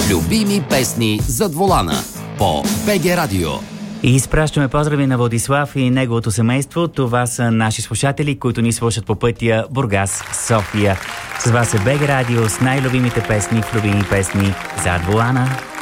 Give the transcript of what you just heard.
Любими песни зад волана по БГ Радио. И изпращаме поздрави на Владислав и неговото семейство. Това са наши слушатели, които ни слушат по пътя Бургас-София. С вас е БГ Радио с най-любимите песни в любими песни зад волана.